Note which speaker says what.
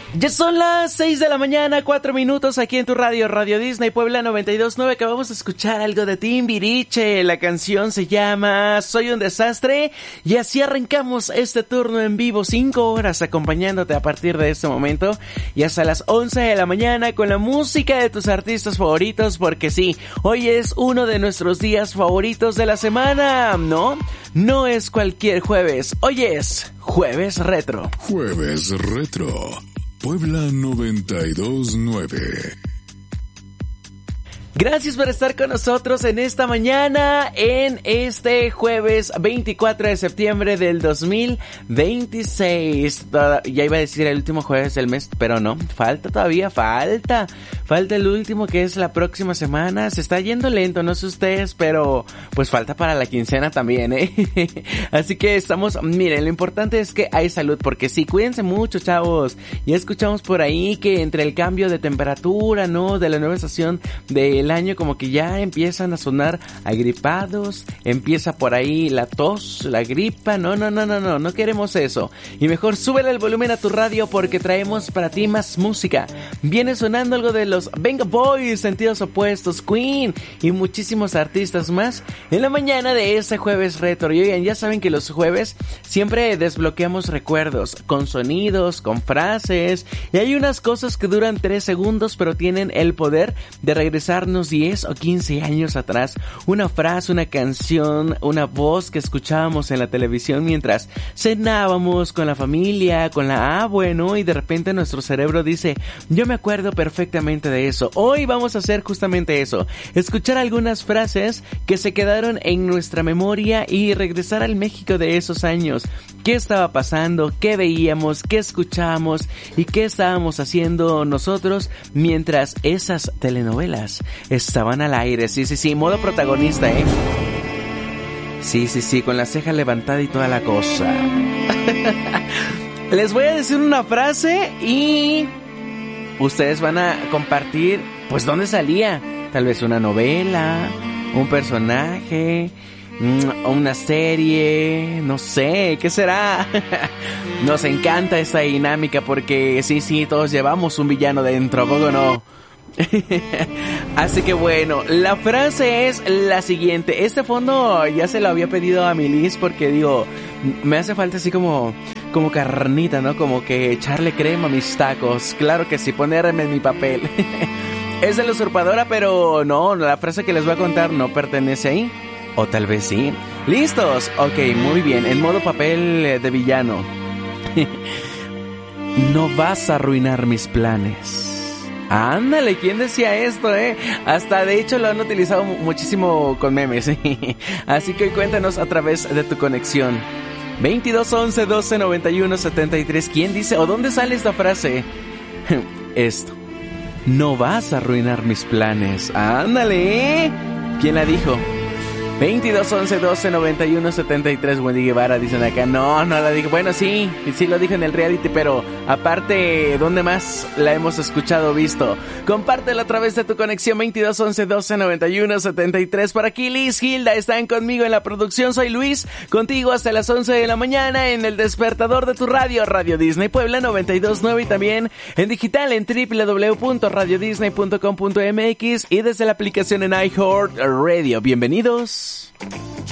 Speaker 1: Ya son las 6 de la mañana, 4 minutos aquí en tu radio, Radio Disney Puebla 92.9. Acabamos de escuchar algo de Timbiriche. La canción se llama Soy un desastre. Y así arrancamos este turno en vivo, 5 horas acompañándote a partir de este momento y hasta las 11 de la mañana con la música de tus artistas favoritos. Porque sí, hoy es uno de nuestros días favoritos de la semana, ¿no? No es cualquier jueves, hoy es Jueves Retro.
Speaker 2: Jueves Retro. Puebla 92.9.
Speaker 1: Gracias por estar con nosotros en esta mañana, en este jueves 24 de septiembre del 2026. Ya iba a decir el último jueves del mes, pero no, falta todavía, falta el último que es la próxima semana. Se está yendo lento, no sé ustedes, pero pues falta para la quincena también, Así que estamos, miren, lo importante es que hay salud, porque sí, cuídense mucho, chavos. Ya escuchamos por ahí que entre el cambio de temperatura, ¿no? De la nueva estación del año, como que ya empiezan a sonar agripados, empieza por ahí la tos, la gripa. No queremos eso. Y mejor súbele el volumen a tu radio porque traemos para ti más música. Viene sonando algo de los Venga Boys, Sentidos Opuestos, Queen y muchísimos artistas más en la mañana de este jueves retro. Y oigan, ya saben que los jueves siempre desbloqueamos recuerdos con sonidos, con frases, y hay unas cosas que duran 3 segundos pero tienen el poder de regresarnos 10 o 15 años atrás. Una frase, una canción, una voz que escuchábamos en la televisión mientras cenábamos con la familia, con la abue, ¿no? Y de repente nuestro cerebro dice, yo me acuerdo perfectamente de eso. Hoy vamos a hacer justamente eso, escuchar algunas frases que se quedaron en nuestra memoria y regresar al México de esos años. ¿Qué estaba pasando? ¿Qué veíamos? ¿Qué escuchábamos? ¿Y qué estábamos haciendo nosotros mientras esas telenovelas estaban al aire? Sí, modo protagonista, Sí, con la ceja levantada y toda la cosa. Les voy a decir una frase y ustedes van a compartir, pues, dónde salía. Tal vez una novela, un personaje, una serie, no sé, ¿qué será? Nos encanta esta dinámica porque sí, todos llevamos un villano dentro, ¿a poco no? Así que bueno, la frase es la siguiente. Este fondo ya se lo había pedido a mi Liz porque digo, me hace falta así como carnita, ¿no? Como que echarle crema a mis tacos. Claro que sí, ponerme en mi papel. Es de la usurpadora, pero no, la frase que les voy a contar no pertenece ahí. O tal vez sí. ¿Listos? Ok, muy bien, en modo papel de villano. No vas a arruinar mis planes. Ándale, ¿quién decía esto, Hasta de hecho lo han utilizado muchísimo con memes. Así que cuéntanos a través de tu conexión 22 11 12 91 73. ¿Quién dice o dónde sale esta frase? Esto. No vas a arruinar mis planes. Ándale, ¿quién la dijo? 22 11 12 91 73. Wendy Guevara dicen acá. No la dije. Bueno, sí lo dije en el reality, pero aparte, ¿dónde más la hemos escuchado o visto? Compártelo a través de tu conexión 22 11 12 91 73. Por aquí Liz, Hilda están conmigo en la producción. Soy Luis, contigo hasta las 11 de la mañana en el despertador de tu radio, Radio Disney Puebla 92.9, y también en digital en www.radiodisney.com.mx y desde la aplicación en iHeartRadio. Bienvenidos.